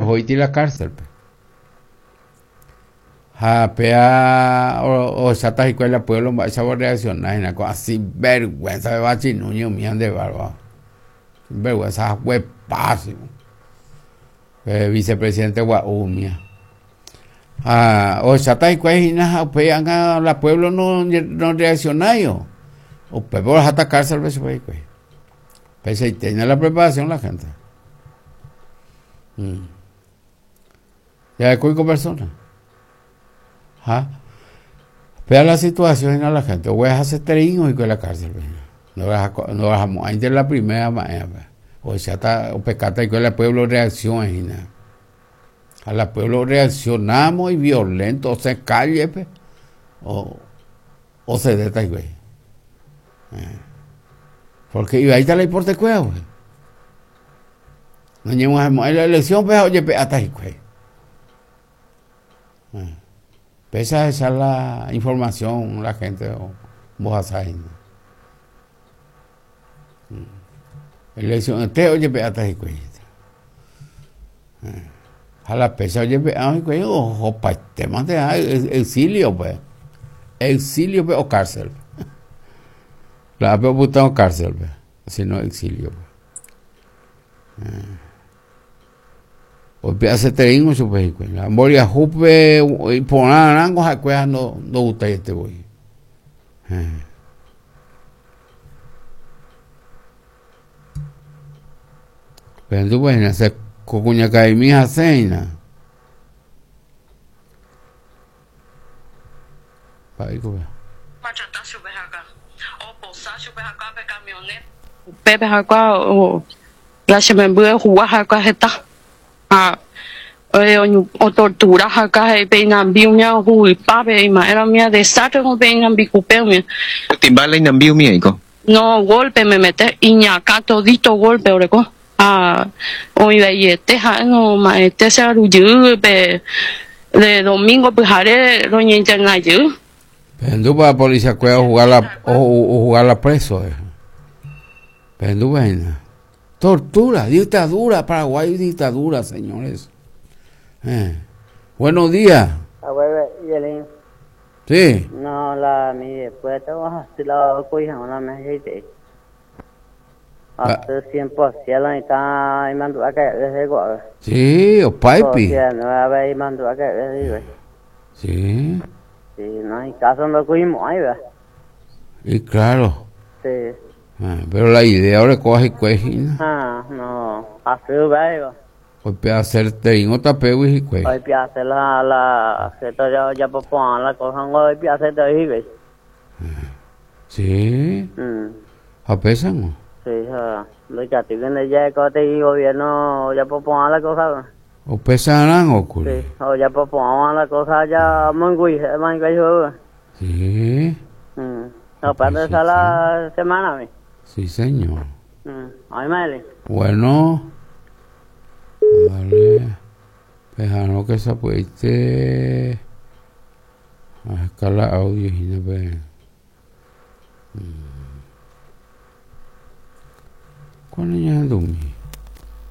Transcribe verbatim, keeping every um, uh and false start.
hoy la cárcel. Ja, pea, o, o sata y cuela pueblo, va a reaccionar, así vergüenza de bachinuño, mían de barba. Vergüenza, huepásimo. Eh, vicepresidente Guaumia. Ah, o sata y cuela, pean a la pueblo no, no reacciona yo. O peor hasta cárcel, pues, pues, pues. Pese y tiene la preparación la gente. Mm. Ya hay cuatro personas. ¿Ah? Vea la situación a la gente. Voy a hacer tringo y con la cárcel. No vas a, no vas a, ahí la primera manera. O sea, está, o pecata y con el pueblo reacciona. A la pueblo reaccionamos y violento, o se calle, pe, o, o se deta y güey. Eh. Porque ahí está la importe cueva, güey. No llegamos a la elección, pues, oye, pe, hasta ahí, güey. Eh. Pesa a echar la información la gente o vos a elección este oye pe hasta cuello a la pesa oye pe a cuello o pa temas de exilio pues exilio pe o cárcel la pe botado cárcel pe si no exilio pe o pe hace tringo su pe la moria jupe y poner rango a cuello no no usted este voy pero tú puedes hacer cocuña cae mi cena para ir con Pepe acá o la se me voy a jugar acá está ah o tortura acá e peinan biunya hui pape y ma era mía desastre con peinan bicupeo mía timbala y nambiu mico no golpe me mete y ñaca todito golpe oreco ah hoy de este no ma este se arrulló pe de domingo pues haré doña internet yo pero para policía cueva jugar la o, o jugar la preso eh. Pero bueno tortura dictadura Paraguay dictadura señores eh. Buenos días sí no la mi después te vas a hacer la cosa no me dice hace tiempo hacía la mitad y mandó a caer desde igual sí o paipi no había mandó a caer desde sí sí no hay caso no cuimo ahí va y claro sí ah, pero la idea ahora coge cuejina ah no hace va hoy pe hacer tringo tapeo y cuej hoy pe hacer la la se to ya ya popón la cosa hoy pe hacer de ahí sí a pesar no sí lo que te viene ya que te gobierno ya popón la cosa o pesarán o cul sí o ya popón la cosa ya mangui mangui yo sí no para esa la semana mi sí señor ay madre bueno vale pejano que se puede a escala audio y no ve ¿cuándo ya dormí?